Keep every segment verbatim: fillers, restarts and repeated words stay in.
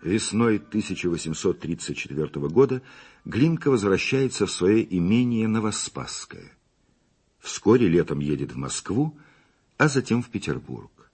Весной тысяча восемьсот тридцать четвёртого года Глинка возвращается в свое имение Новоспасское. Вскоре летом едет в Москву, а затем в Петербург.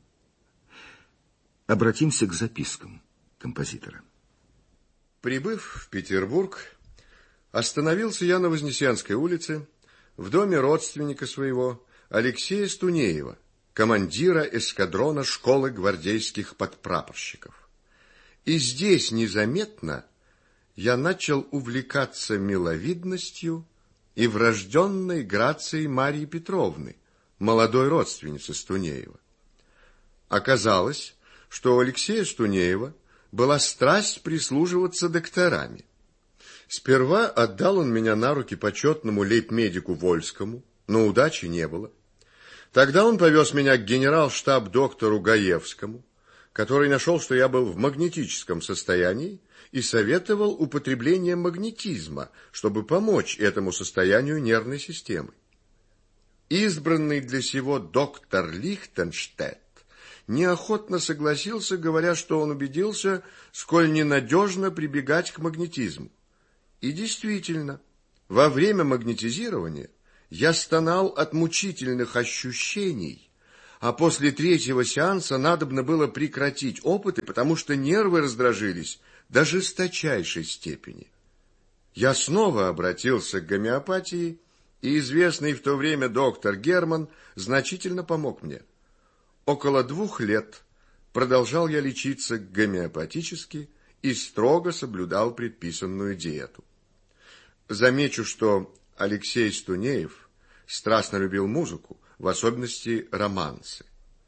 Обратимся к запискам композитора. Прибыв в Петербург, остановился я на Вознесенской улице в доме родственника своего Алексея Стунеева, командира эскадрона школы гвардейских подпрапорщиков. И здесь незаметно я начал увлекаться миловидностью и врожденной грацией Марьи Петровны, молодой родственницы Стунеева. Оказалось, что у Алексея Стунеева была страсть прислуживаться докторами. Сперва отдал он меня на руки почетному лейб-медику Вольскому, но удачи не было. Тогда он повез меня к генерал-штаб-доктору Гаевскому, который нашел, что я был в магнетическом состоянии, и советовал употребление магнетизма, чтобы помочь этому состоянию нервной системы. Избранный для сего доктор Лихтенштедт неохотно согласился, говоря, что он убедился, сколь ненадежно прибегать к магнетизму. И действительно, во время магнетизирования я стонал от мучительных ощущений, а после третьего сеанса надобно было прекратить опыты, потому что нервы раздражились до жесточайшей степени. Я снова обратился к гомеопатии, и известный в то время доктор Герман значительно помог мне. Около двух лет продолжал я лечиться гомеопатически и строго соблюдал предписанную диету. Замечу, что Алексей Стунеев страстно любил музыку, в особенности романсы.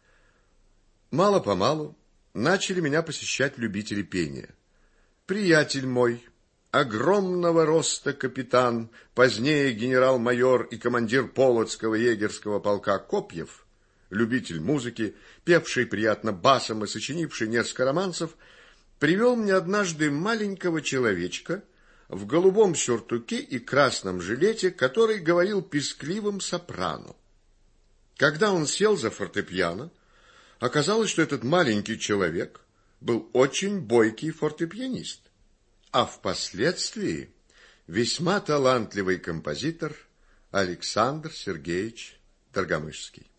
Мало-помалу начали меня посещать любители пения. Приятель мой, огромного роста капитан, позднее генерал-майор и командир Полоцкого егерского полка Копьев, любитель музыки, певший приятно басом и сочинивший несколько романсов, привел мне однажды маленького человечка в голубом сюртуке и красном жилете, который говорил пескливым сопрано. Когда он сел за фортепиано, оказалось, что этот маленький человек был очень бойкий фортепианист, а впоследствии весьма талантливый композитор Александр Сергеевич Доргомышский.